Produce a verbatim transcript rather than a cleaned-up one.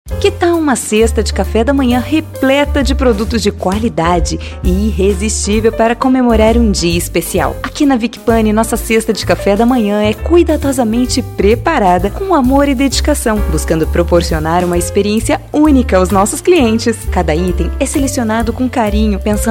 Que tal uma cesta de café da manhã repleta de produtos de qualidade e irresistível para comemorar um dia especial? Aqui na Vicpani, nossa cesta de café da manhã é cuidadosamente preparada com amor e dedicação, buscando proporcionar uma experiência única aos nossos clientes. Cada item é selecionado com carinho, pensando